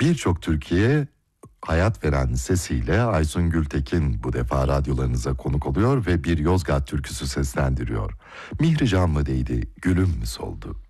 Birçok Türkiye'ye hayat veren sesiyle Aysun Gültekin bu defa radyolarınıza konuk oluyor ve bir Yozgat türküsü seslendiriyor. Mihri can mı değdi, gülüm mü soldu?